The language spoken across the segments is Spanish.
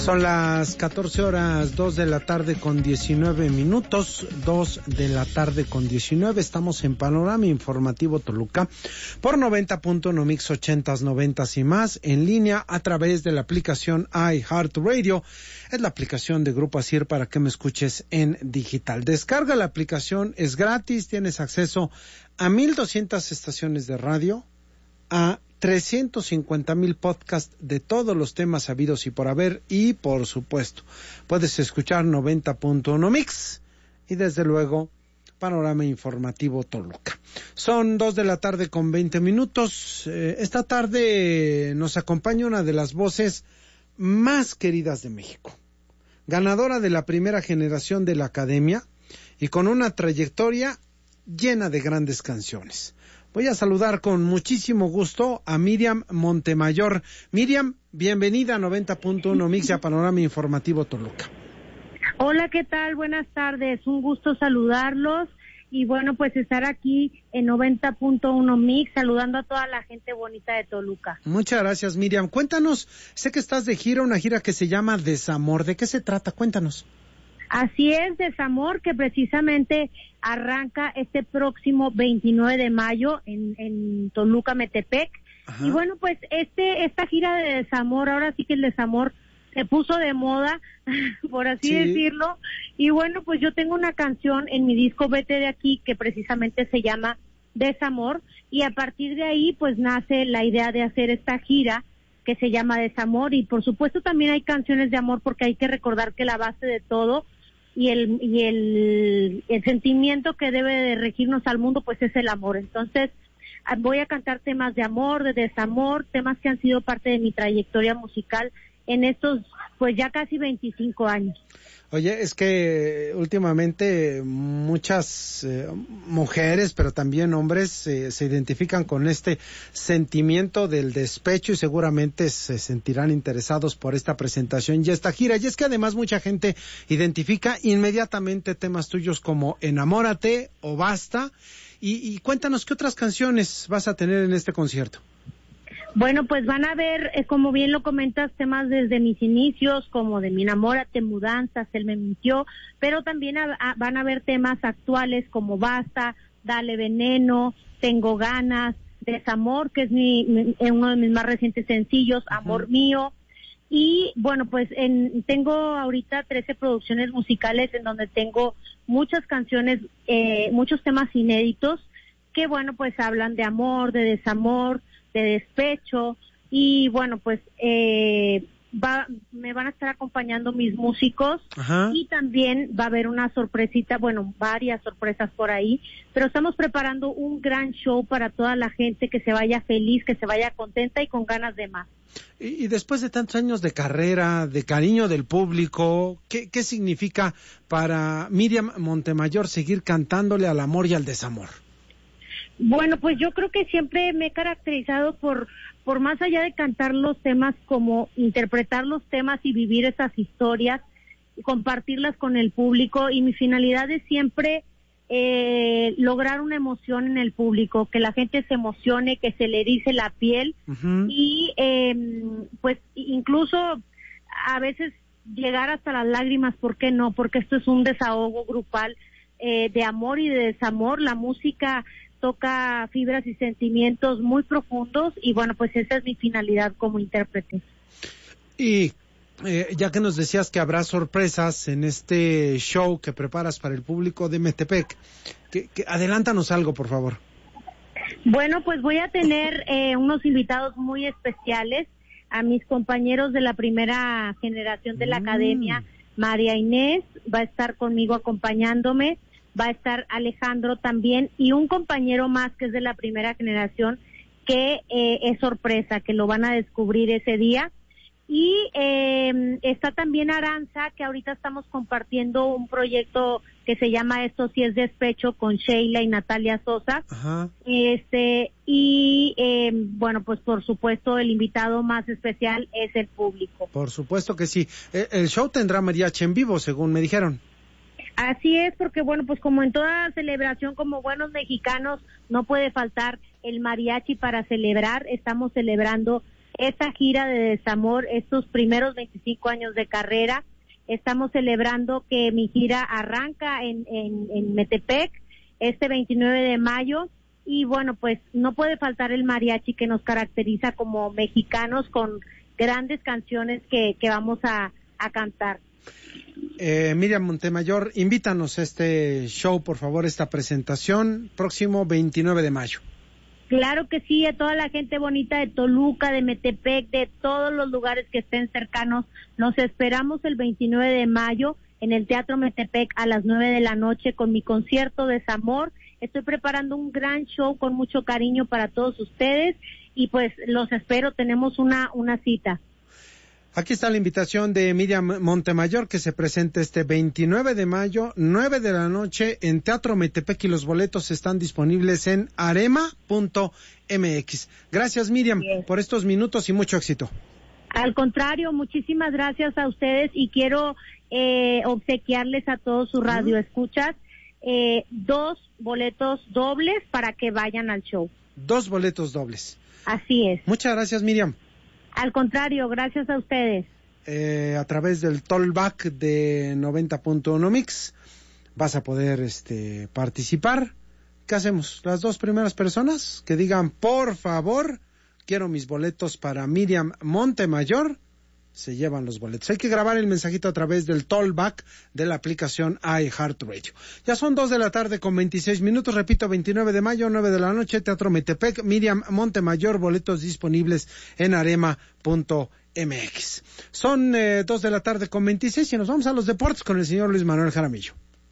Son las 14 horas, 2 de la tarde con 19 minutos, 2 de la tarde con 19. Estamos en Panorama Informativo Toluca por 90.1 Mix 80s, 90s y más, en línea a través de la aplicación iHeartRadio. Es la aplicación de Grupo Asir para que me escuches en digital. Descarga la aplicación, es gratis, tienes acceso a 1,200 estaciones de radio, a 350,000 podcasts de todos los temas habidos y por haber, y por supuesto puedes escuchar 90.1 Mix y desde luego Panorama Informativo Toluca. Son 2 de la tarde con 20 minutos. Esta tarde nos acompaña una de las voces más queridas de México, ganadora de la primera generación de la Academia y con una trayectoria llena de grandes canciones. Voy a saludar con muchísimo gusto a Miriam Montemayor. Miriam, bienvenida a 90.1 Mix y a Panorama Informativo Toluca. Hola, ¿qué tal? Buenas tardes, un gusto saludarlos y bueno, pues estar aquí en 90.1 Mix saludando a toda la gente bonita de Toluca. Muchas gracias, Miriam. Cuéntanos, sé que estás de gira, una gira que se llama Desamor. ¿De qué se trata? Cuéntanos. Así es, Desamor, que precisamente arranca este próximo 29 de mayo en Toluca, Metepec. Ajá. Y bueno, pues esta gira de Desamor, ahora sí que el desamor se puso de moda, por así decirlo. Y bueno, pues yo tengo una canción en mi disco Vete de Aquí que precisamente se llama Desamor, y a partir de ahí pues nace la idea de hacer esta gira que se llama Desamor. Y por supuesto también hay canciones de amor, porque hay que recordar que la base de todo y el sentimiento que debe de regirnos al mundo pues es el amor. Entonces voy a cantar temas de amor, de desamor, temas que han sido parte de mi trayectoria musical en estos pues ya casi 25 años. Oye, es que últimamente muchas mujeres, pero también hombres, se identifican con este sentimiento del despecho y seguramente se sentirán interesados por esta presentación y esta gira. Y es que además mucha gente identifica inmediatamente temas tuyos como Enamórate o Basta. Y cuéntanos, ¿qué otras canciones vas a tener en este concierto? Bueno, pues van a ver, como bien lo comentas, temas desde mis inicios, como de Mi Enamórate, Mudanzas, Él me mintió, pero también van a ver temas actuales como Basta, Dale Veneno, Tengo Ganas, Desamor, que es uno de mis más recientes sencillos, Amor Mío. Y bueno, pues tengo ahorita 13 producciones musicales en donde tengo muchas canciones, muchos temas inéditos que bueno, pues hablan de amor, de desamor, de despecho. Y bueno, pues me van a estar acompañando mis músicos. Ajá. Y también va a haber una sorpresita, bueno, varias sorpresas por ahí, pero estamos preparando un gran show para toda la gente, que se vaya feliz, que se vaya contenta y con ganas de más. Y después de tantos años de carrera, de cariño del público, ¿qué significa para Miriam Montemayor seguir cantándole al amor y al desamor? Bueno, pues yo creo que siempre me he caracterizado por más allá de cantar los temas, como interpretar los temas y vivir esas historias y compartirlas con el público, y mi finalidad es siempre lograr una emoción en el público, que la gente se emocione, que se le erice la piel. Uh-huh. Y pues incluso a veces llegar hasta las lágrimas, ¿por qué no? Porque esto es un desahogo grupal de amor y de desamor. La música toca fibras y sentimientos muy profundos y bueno, pues esa es mi finalidad como intérprete. Y ya que nos decías que habrá sorpresas en este show que preparas para el público de Metepec, que adelántanos algo, por favor. Bueno, pues voy a tener unos invitados muy especiales, a mis compañeros de la primera generación de la Academia. María Inés va a estar conmigo acompañándome, va a estar Alejandro también, y un compañero más que es de la primera generación, que es sorpresa, que lo van a descubrir ese día. Y está también Aranza, que ahorita estamos compartiendo un proyecto que se llama Esto sí es despecho, con Sheila y Natalia Sosa. Ajá. Bueno, pues por supuesto el invitado más especial es el público. Por supuesto que sí. El show tendrá mariachi en vivo, según me dijeron. Así es, porque bueno, pues como en toda celebración, como buenos mexicanos, no puede faltar el mariachi para celebrar. Estamos celebrando esta gira de desamor, estos primeros 25 años de carrera. Estamos celebrando que mi gira arranca en Metepec este 29 de mayo y bueno, pues no puede faltar el mariachi que nos caracteriza como mexicanos con grandes canciones que vamos a cantar. Miriam Montemayor, invítanos a este show, por favor, esta presentación, próximo 29 de mayo. Claro que sí, a toda la gente bonita de Toluca, de Metepec, de todos los lugares que estén cercanos, nos esperamos el 29 de mayo en el Teatro Metepec a las 9 de la noche con mi concierto Desamor. Estoy preparando un gran show con mucho cariño para todos ustedes y pues los espero, tenemos una cita. Aquí está la invitación de Miriam Montemayor que se presenta este 29 de mayo, 9 de la noche en Teatro Metepec y los boletos están disponibles en arema.mx. Gracias Miriam por estos minutos y mucho éxito. Al contrario, muchísimas gracias a ustedes y quiero obsequiarles a todos sus radioescuchas 2 boletos dobles para que vayan al show. 2 boletos dobles. Así es. Muchas gracias Miriam. Al contrario, gracias a ustedes. A través del tollback de 90.1 Mix vas a poder participar. ¿Qué hacemos? Las 2 primeras personas que digan, por favor, quiero mis boletos para Miriam Montemayor, se llevan los boletos. Hay que grabar el mensajito a través del tollback de la aplicación iHeartRadio. Ya son 2 de la tarde con 26 minutos, repito, 29 de mayo, 9 de la noche, Teatro Metepec, Miriam Montemayor, boletos disponibles en arema.mx. Son 2 de la tarde con 26 y nos vamos a los deportes con el señor Luis Manuel Jaramillo.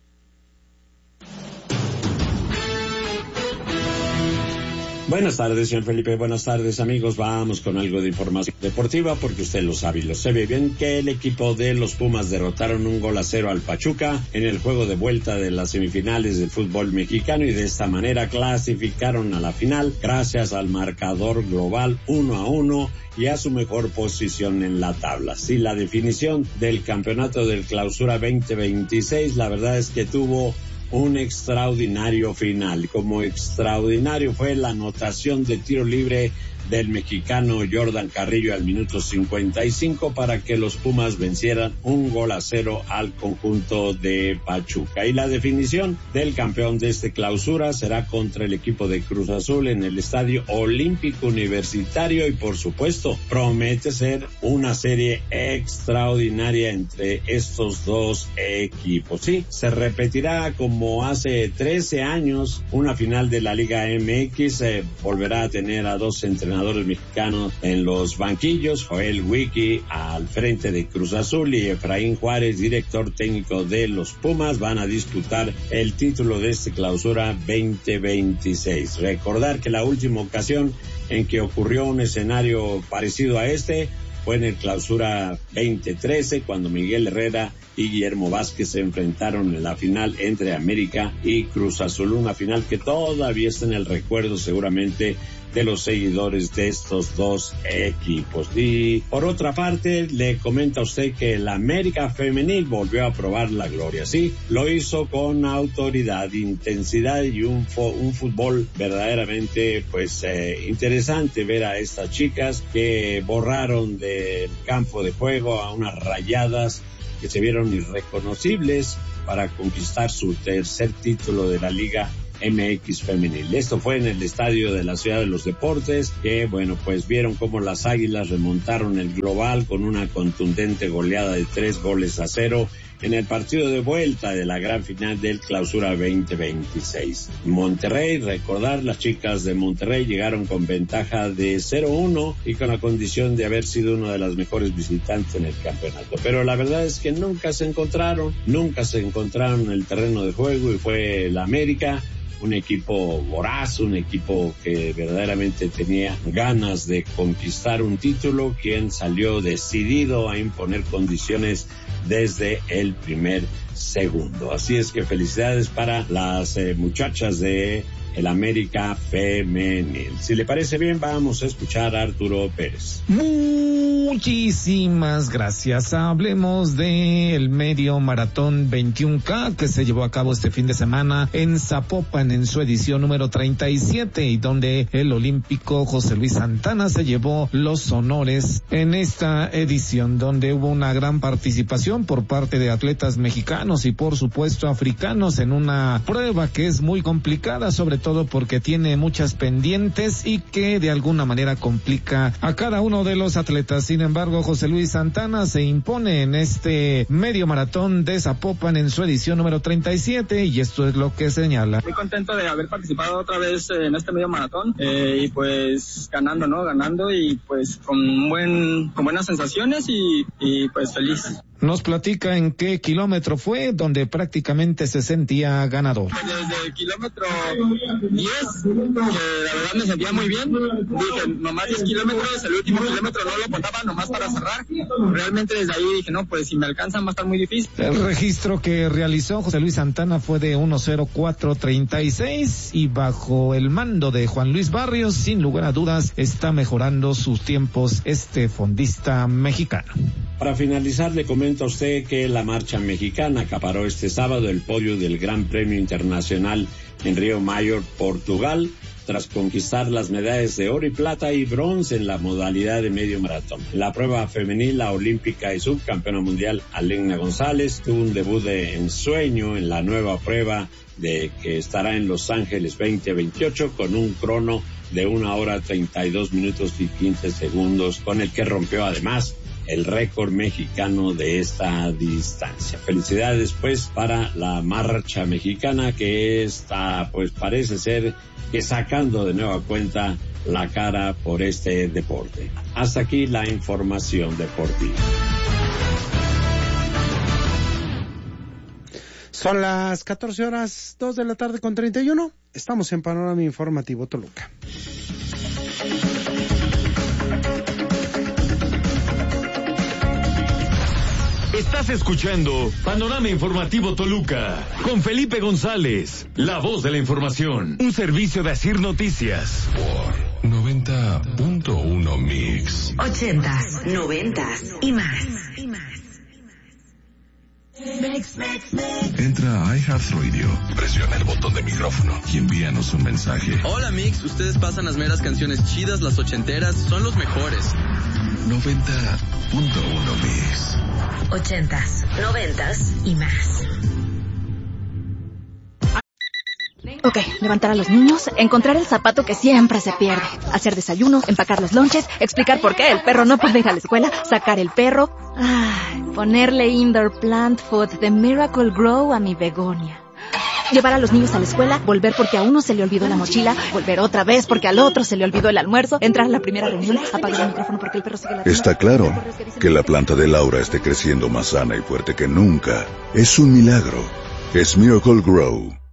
Buenas tardes, señor Felipe. Buenas tardes, amigos. Vamos con algo de información deportiva porque usted lo sabe y lo sabe bien que el equipo de los Pumas derrotaron 1-0 al Pachuca en el juego de vuelta de las semifinales del fútbol mexicano y de esta manera clasificaron a la final gracias al marcador global 1-1 y a su mejor posición en la tabla. Sí, la definición del campeonato del Clausura 2026, la verdad es que tuvo un extraordinario final. Como extraordinario fue la anotación de tiro libre del mexicano Jordan Carrillo al minuto 55 para que los Pumas vencieran 1-0 al conjunto de Pachuca. Y la definición del campeón de este clausura será contra el equipo de Cruz Azul en el Estadio Olímpico Universitario y por supuesto promete ser una serie extraordinaria entre estos dos equipos. Sí, se repetirá como hace 13 años una final de la Liga MX, volverá a tener a 2 entrenadores mexicanos en los banquillos, Joel Wiki al frente de Cruz Azul y Efraín Juárez, director técnico de los Pumas, van a disputar el título de este clausura 2026. Recordar que la última ocasión en que ocurrió un escenario parecido a este fue en el clausura 2013, cuando Miguel Herrera y Guillermo Vázquez se enfrentaron en la final entre América y Cruz Azul, una final que todavía está en el recuerdo seguramente de los seguidores de estos dos equipos. Y por otra parte, le comenta a usted que la América femenil volvió a probar la gloria. Sí, lo hizo con autoridad, intensidad y un fútbol verdaderamente interesante ver a estas chicas que borraron del campo de juego a unas Rayadas que se vieron irreconocibles para conquistar su tercer título de la Liga MX femenil. Esto fue en el estadio de la Ciudad de los Deportes, que vieron cómo las Águilas remontaron el global con una contundente goleada de 3-0 en el partido de vuelta de la gran final del Clausura 2026. Monterrey, recordar, las chicas de Monterrey llegaron con ventaja de 0-1 y con la condición de haber sido una de las mejores visitantes en el campeonato. Pero la verdad es que nunca se encontraron en el terreno de juego y fue la América, un equipo voraz, un equipo que verdaderamente tenía ganas de conquistar un título, quien salió decidido a imponer condiciones desde el primer segundo. Así es que felicidades para las muchachas de el América femenil. Si le parece bien, vamos a escuchar a Arturo Pérez. Muchísimas gracias. Hablemos del medio maratón 21K que se llevó a cabo este fin de semana en Zapopan en su edición número 37 y donde el olímpico José Luis Santana se llevó los honores en esta edición, donde hubo una gran participación por parte de atletas mexicanos y por supuesto africanos en una prueba que es muy complicada, sobre todo porque tiene muchas pendientes y que de alguna manera complica a cada uno de los atletas. Sin embargo, José Luis Santana se impone en este medio maratón de Zapopan en su edición número 37 y esto es lo que señala. Muy contento de haber participado otra vez en este medio maratón y pues ganando y pues con buenas sensaciones y pues feliz. Nos platica en qué kilómetro fue donde prácticamente se sentía ganador. Desde el kilómetro 10, que la verdad me sentía muy bien. Dije, nomás 10 kilómetros, el último kilómetro no lo contaba nomás para cerrar. Realmente desde ahí dije, no, pues si me alcanzan va a estar muy difícil. El registro que realizó José Luis Santana fue de 1:04:36 y bajo el mando de Juan Luis Barrios, sin lugar a dudas, está mejorando sus tiempos este fondista mexicano. Para finalizar, le comento a usted que la marcha mexicana acaparó este sábado el podio del Gran Premio Internacional en Río Mayor, Portugal, tras conquistar las medallas de oro y plata y bronce en la modalidad de medio maratón. En la prueba femenil, la olímpica y subcampeona mundial Alena González tuvo un debut de ensueño en la nueva prueba de que estará en Los Ángeles 2028 con un crono de 1:32 y 15 segundos, con el que rompió además el récord mexicano de esta distancia. Felicidades pues para la marcha mexicana que está, pues parece ser que sacando de nueva cuenta la cara por este deporte. Hasta aquí la información deportiva. Son las 14:02 de la tarde con 31. Estamos en Panorama Informativo Toluca. Estás escuchando Panorama Informativo Toluca con Felipe González, la voz de la información. Un servicio de Asir Noticias. Por 90.1 Mix. 80s, 90s y más. Entra a iHeartRadio, presiona el botón de micrófono y envíanos un mensaje. Hola Mix, ustedes pasan las meras canciones chidas, las ochenteras, son los mejores. 90.1 Mix. 80s, 90s y más. Ok, levantar a los niños, encontrar el zapato que siempre se pierde, hacer desayuno, empacar los lonches, explicar por qué el perro no puede ir a la escuela, sacar el perro, ponerle indoor plant food de Miracle Grow a mi begonia. Llevar a los niños a la escuela, volver porque a uno se le olvidó la mochila, volver otra vez porque al otro se le olvidó el almuerzo, entrar a la primera reunión, apagar el micrófono porque el perro sigue ladrando. Está claro que la planta de Laura esté creciendo más sana y fuerte que nunca. Es un milagro. Es Miracle Grow.